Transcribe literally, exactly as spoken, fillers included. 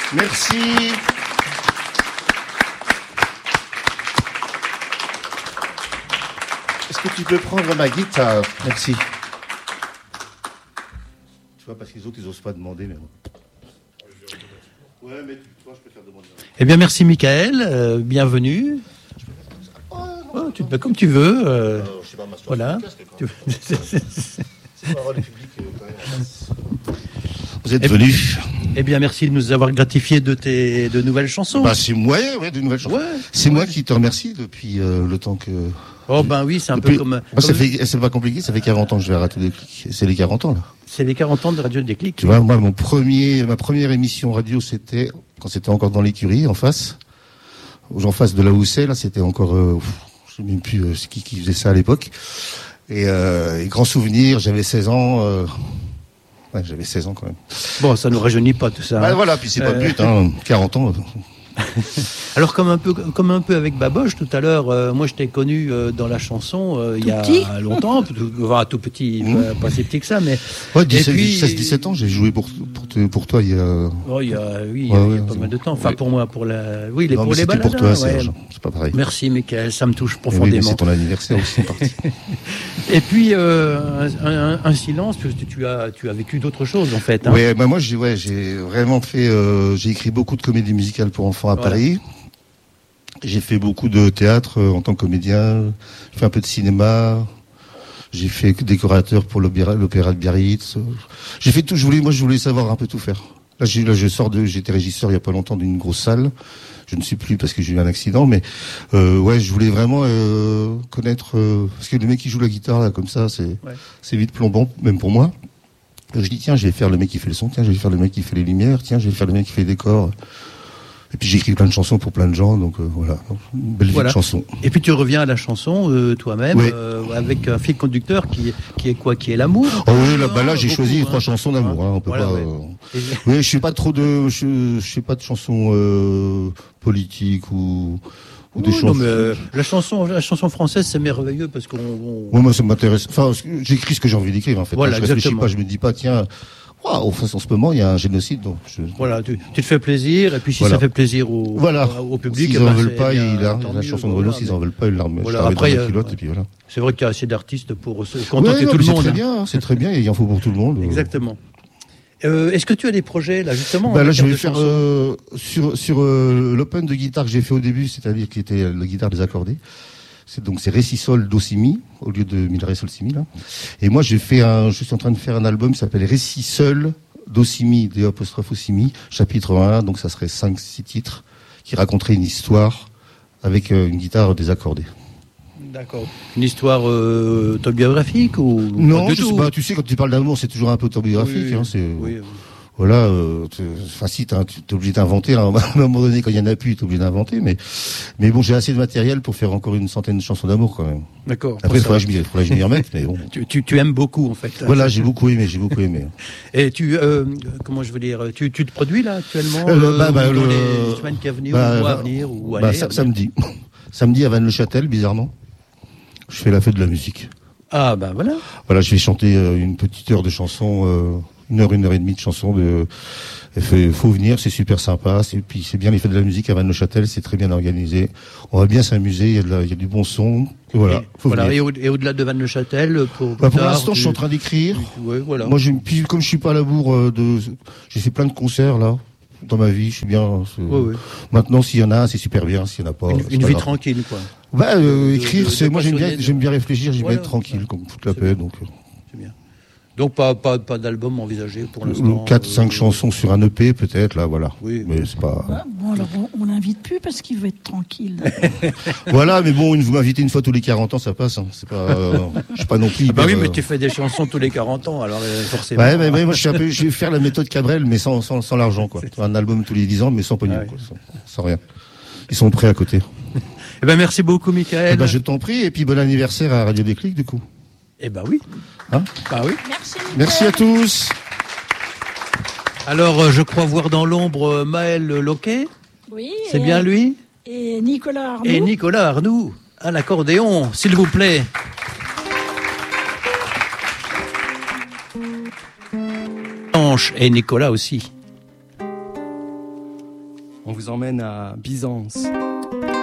Merci. Est-ce que tu peux prendre ma guitare? Merci. Tu vois, parce que les autres, ils n'osent pas demander, mais... Ouais, mais toi, je préfère demander. Eh bien, merci, Michael. Euh, bienvenue. Oh, tu te mets comme tu veux. Euh, Alors, je sais pas, m'asseoir voilà. sur le casque, c'est pas le public, euh, quand même. Vous êtes venus. Eh bien, merci de nous avoir gratifié de tes de nouvelles chansons. Bah, c'est moi, ouais, de nouvelles chansons. Ouais, c'est ouais. moi qui te remercie depuis euh, le temps que... Oh ben oui, c'est un depuis... peu comme... Bah, ça comme... fait, c'est pas compliqué, ça fait quarante ans que je vais rater des clics. C'est les quarante ans, là. C'est les quarante ans de Radio Déclic. Tu vois, moi, mon premier, ma première émission radio, c'était quand c'était encore dans l'écurie, en face. En face de là où c'est, là, c'était encore... Euh, je ne sais même plus euh, qui, qui faisait ça à l'époque. Et, euh, et grand souvenir, j'avais seize ans... Euh... Ouais, j'avais seize ans quand même. Bon, ça nous rajeunit pas tout ça. Bah, hein. voilà, puis c'est pas Euh... le but, hein, quarante ans. Alors comme un peu comme un peu avec Baboche tout à l'heure, euh, moi je t'ai connu euh, dans la chanson euh, il y a petit. longtemps, tout, enfin, tout petit, Mmh. pas, pas si petit que ça, mais Ouais, dix-sept, puis- seize dix-sept ans, j'ai joué pour, pour, te- pour toi il y a... oh, il y a oui, il y Ouais, a, il y a ouais, pas c'est mal de temps. Enfin oui. pour moi, pour la, oui, les Non, pour mais les c'était baladins. pour toi, ouais. Serge. C'est pas pareil. Merci, Michael, ça me touche Eh oui, mais profondément. c'est ton anniversaire aussi, c'est parti. Et puis euh, un, un- un silence, parce que tu as tu as vécu d'autres choses en fait. Hein. Ouais, bah moi j'ai ouais, j'ai vraiment fait euh, j'ai écrit beaucoup de comédies musicales pour enfants à Voilà. Paris. J'ai fait beaucoup de théâtre euh, en tant que comédien, j'ai fait un peu de cinéma. J'ai fait décorateur pour l'opéra, l'opéra de Biarritz. J'ai fait tout, je voulais moi je voulais savoir un peu tout faire. Là, j'ai, là je sors de j'étais régisseur il y a pas longtemps d'une grosse salle. Je ne suis plus parce que j'ai eu un accident, mais euh, ouais, je voulais vraiment euh, connaître euh, parce que le mec qui joue la guitare là comme ça, c'est Ouais. c'est vite plombant même pour moi. Je dis tiens, je vais faire le mec qui fait le son, tiens, je vais faire le mec qui fait les lumières, tiens, je vais faire le mec qui fait les décors. Et puis j'ai écrit plein de chansons pour plein de gens, donc euh, voilà, une belle vie Voilà. de chansons. Et puis tu reviens à la chanson euh, toi-même Oui. euh, avec un fil conducteur qui qui est quoi, qui est l'amour. Oh oui, là, bah là j'ai Beaucoup, choisi hein. trois chansons d'amour, hein, on peut Voilà, pas. ouais. euh, Et- Oui, je suis pas trop de, je, je sais pas de chansons euh, politiques ou, ou des Oui, chansons. non, mais euh, la chanson, la chanson française, c'est merveilleux parce qu'on. on- Ouais, moi ça m'intéresse. Enfin, ce que- j'écris ce que j'ai envie d'écrire en fait. Voilà, je réfléchis exactement. pas, je me dis pas tiens, waouh, enfin, en ce moment il y a un génocide, donc. Je... Voilà, tu, tu te fais plaisir et puis si Voilà. ça fait plaisir au, Voilà. au, au public, S'ils eh en ben, veulent c'est pas, bien, il a tant la mieux, chanson de voilà, Renaud, s'ils mais en veulent pas, ils l'arment. Voilà, Je après, dans euh, la culotte ouais. et puis voilà. C'est vrai qu'il y a assez d'artistes pour se Ouais, contenter non, tout mais le monde. C'est hein. très bien, hein, c'est très bien, il en faut pour tout le monde. Exactement. Euh, Est-ce que tu as des projets là justement Bah en là, je matière vais de faire chansons euh, sur sur euh, l'open de guitare que j'ai fait au début, c'est-à-dire qui était la guitare désaccordée. C'est donc c'est ré si sol do si mi au lieu de mi ré sol si mi là. Et moi, j'ai fait un, je suis en train de faire un album qui s'appelle ré si seul do si mi d apostrophe o si mi chapitre un. Donc ça serait cinq six titres qui raconteraient une histoire avec euh, une guitare désaccordée. D'accord. Une histoire euh, autobiographique ou Non, pas du je sais tout pas, tu sais quand tu parles d'amour, c'est toujours un peu autobiographique. Oui, Hein, c'est oui, oui. voilà, euh, tu- enfin si t'as- tu es obligé d'inventer à un moment donné quand il y en a plus, tu es obligé d'inventer, mais mais bon, j'ai assez de matériel pour faire encore une centaine de chansons d'amour quand même. D'accord. Après, il Ça faudrait va. que je m'y faudrait que je m'y remette, mais bon. tu, tu, tu aimes beaucoup en fait. Voilà, j'ai beaucoup aimé, j'ai beaucoup aimé. Et tu, euh, comment je veux dire, tu, tu te produis là actuellement Euh, bah, bah, ou dans le- les semaines qui viennent bah, ou les mois à bah, venir ou Bah, années, sa- mais- samedi, samedi à Vannes-le-Châtel, bizarrement, je fais la fête de la musique. Ah bah voilà. Voilà, je vais chanter euh, une petite heure de chansons, euh, une heure, une heure et demie de chansons de. Il faut, faut venir, c'est super sympa. C'est, puis c'est bien les fêtes de la musique à Vannes-le-Châtel, c'est très bien organisé. On va bien s'amuser, il y a, de la, il y a du bon son. Et voilà, Et, faut voilà. venir. Et, au, et au-delà de Vannes-le-Châtel, pour, Bah, pour tard, l'instant, tu- je suis en train d'écrire. Ouais, voilà. Moi, j'ai, puis, comme je suis pas à la bourre euh, de, j'ai fait plein de concerts là dans ma vie. Je suis bien. c'est- Ouais, ouais. Maintenant, s'il y en a, c'est super bien. S'il y en a pas, Une, c'est une pas vie grave. tranquille, quoi. Bah, euh, de- écrire, de- c'est de moi j'aime bien, passionné de- j'aime bien réfléchir, j'aime Voilà. bien être tranquille, comme toute la C'est paix. bien. Donc, C'est bien. Donc pas pas pas d'album envisagé pour l'instant. quatre, euh, cinq chansons sur un E P peut-être là, voilà. Oui. Mais c'est pas. Ah, bon, alors on, on l'invite plus parce qu'il veut être tranquille. Voilà, mais bon, une, vous m'invitez une fois tous les quarante ans, ça passe. Hein. C'est pas, euh, je suis pas non plus. Ah bah hyper, oui, mais euh, tu fais des chansons tous les quarante ans, alors euh, forcément. Ouais, mais, mais moi je suis un peu, je vais faire la méthode Cabrel, mais sans sans, sans l'argent quoi. Un album tous les dix ans, mais sans pognon, Ah ouais. quoi, sans, sans rien. Ils sont prêts à côté. Eh ben merci beaucoup, Michael. Eh ben, je t'en prie, et puis bon anniversaire à Radio Déclic du coup. Eh ben oui. Hein Bah oui. Merci. Merci à tous. Alors, euh, je crois voir dans l'ombre euh, Maël Loquet. Oui. C'est et- bien lui. Et Nicolas Arnaud. Et Nicolas Arnoux à l'accordéon, s'il vous plaît. Blanche et Nicolas aussi. On vous emmène à Byzance.